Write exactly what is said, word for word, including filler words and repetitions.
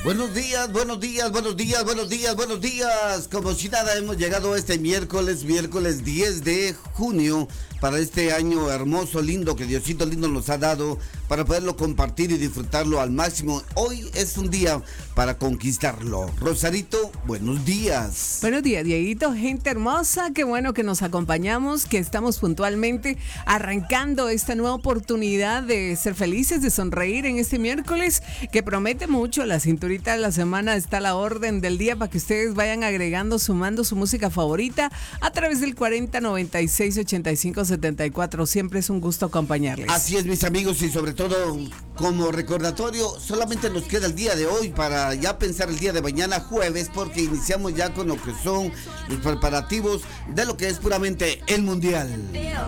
Buenos días, buenos días, buenos días, buenos días, buenos días. Como si nada, hemos llegado este miércoles, miércoles diez de junio, para este año hermoso, lindo, que Diosito lindo nos ha dado, para poderlo compartir y disfrutarlo al máximo. Hoy es un día para conquistarlo. Rosarito, buenos días. Buenos días, Dieguito, gente hermosa, qué bueno que nos acompañamos, que estamos puntualmente arrancando esta nueva oportunidad de ser felices, de sonreír en este miércoles, que promete mucho. La cinturita de la semana está a la orden del día para que ustedes vayan agregando, sumando su música favorita a través del cuarenta noventa y seis ochenta y cinco setenta y cuatro. Siempre es un gusto acompañarles. Así es, mis amigos, y sobre todo como recordatorio, solamente nos queda el día de hoy para ya pensar el día de mañana jueves, porque iniciamos ya con lo que son los preparativos de lo que es puramente el mundial.